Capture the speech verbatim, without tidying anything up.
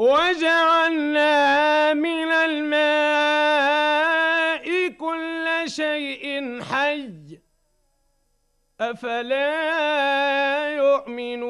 وجعلنا من الماء كل شيء حي أفلا يؤمنون